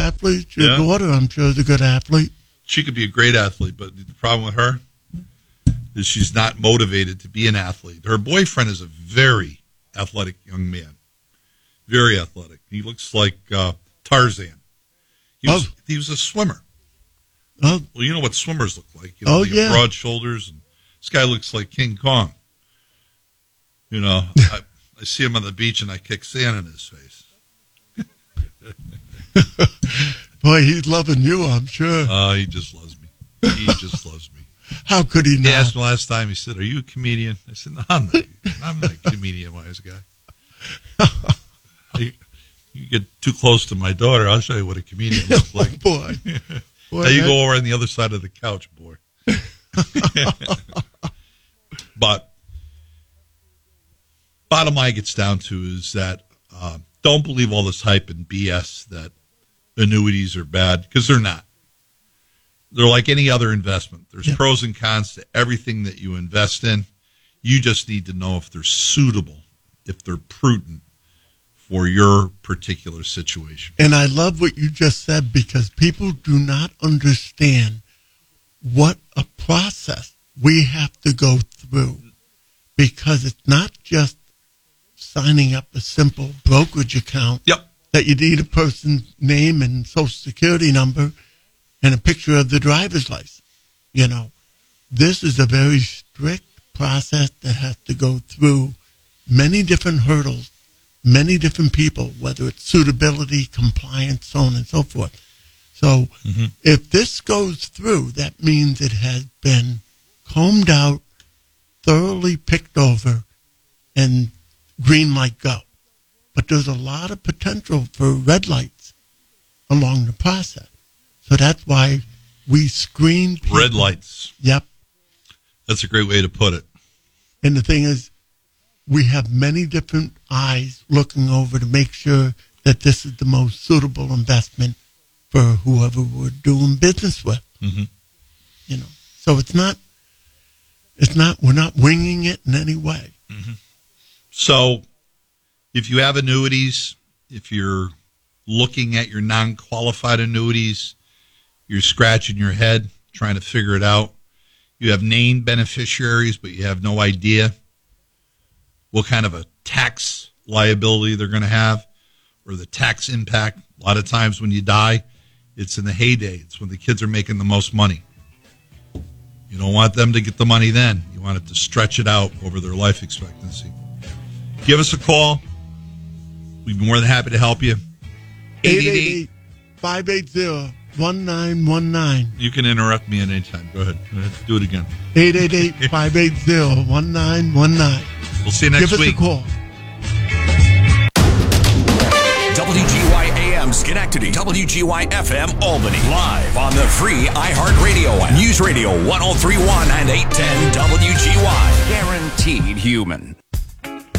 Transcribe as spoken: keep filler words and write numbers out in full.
athletes. Your Yeah. daughter, I'm sure, is a good athlete. She could be a great athlete, but the problem with her is she's not motivated to be an athlete. Her boyfriend is a very athletic young man. Very athletic. He looks like uh, Tarzan. He was, Oh. he was a swimmer. Oh, Well, you know what swimmers look like. You know, Oh, they have yeah. broad shoulders. And this guy looks like King Kong. You know, I, I see him on the beach and I kick sand in his face. boy, he's loving you, I'm sure. Oh, he just loves me. He just loves me. How could he He not? asked me last time, he said, "Are you a comedian?" I said, "No, I'm not. I'm not a comedian, wise guy." you, you get too close to my daughter, I'll show you what a comedian looks Oh, like. boy. boy Now you that- go over on the other side of the couch, boy. But bottom line gets down to is that uh, don't believe all this hype and B S that annuities are bad, because they're not. They're like any other investment. There's Yeah. pros and cons to everything that you invest in. You just need to know if they're suitable, if they're prudent for your particular situation. And I love what you just said, because people do not understand what a process we have to go through, because it's not just signing up a simple brokerage account Yep. that you need a person's name and social security number and a picture of the driver's license. You know, this is a very strict process that has to go through many different hurdles, many different people, whether it's suitability, compliance, so on and so forth. So Mm-hmm. if this goes through, that means it has been combed out, thoroughly picked over, and green light go. But there's a lot of potential for red lights along the process. So that's why we screen people. Red lights. Yep. That's a great way to put it. And the thing is, we have many different eyes looking over to make sure that this is the most suitable investment for whoever we're doing business with. Mm-hmm. You know, so it's not, it's not, we're not winging it in any way. So if you have annuities, if you're looking at your non-qualified annuities, you're scratching your head trying to figure it out. You have named beneficiaries, but you have no idea what kind of a tax liability they're going to have or the tax impact. A lot of times when you die, it's in the heyday. It's when the kids are making the most money. You don't want them to get the money then. You want it to stretch it out over their life expectancy. Give us a call. We'd be more than happy to help you. eight eight eight, five eight zero, one nine one nine. You can interrupt me at any time. Go ahead. Go ahead. Do it again. eight eight eight, five eight zero, one nine one nine. We'll see you next Give us week. a call. W G Y A M Schenectady, W G Y F M Albany. Live on the free iHeartRadio app. News Radio one oh three point one and eight ten W G Y. Guaranteed human.